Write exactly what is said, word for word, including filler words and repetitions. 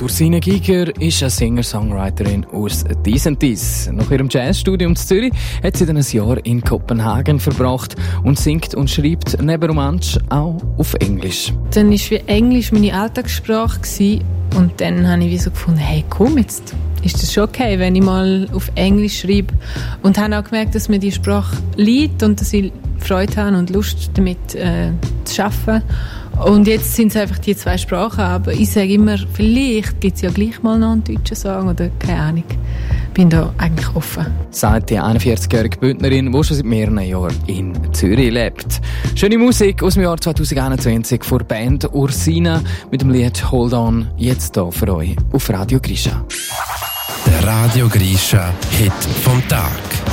Ursina Giger ist eine Singer-Songwriterin aus Dies und Dies. Nach ihrem Jazzstudium in Zürich hat sie dann ein Jahr in Kopenhagen verbracht und singt und schreibt neben Romansch auch auf Englisch. Dann war wie Englisch meine Alltagssprache gewesen. Und dann habe ich wie so gefunden, hey komm, jetzt ist das schon okay, wenn ich mal auf Englisch schreibe. Und habe auch gemerkt, dass mir die Sprache liegt und dass ich Freude habe und Lust damit äh, zu arbeiten. Und jetzt sind es einfach die zwei Sprachen, aber ich sage immer, vielleicht gibt es ja gleich mal noch einen deutschen Song oder keine Ahnung. Ich bin da eigentlich offen. Sagt die einundvierzigjährige Bündnerin, die schon seit mehreren Jahren in Zürich lebt. Schöne Musik aus dem Jahr zwanzig einundzwanzig von der Band Ursina mit dem Lied Hold On, jetzt hier für euch auf Radio Grisha. Der Radio Grisha Hit vom Tag.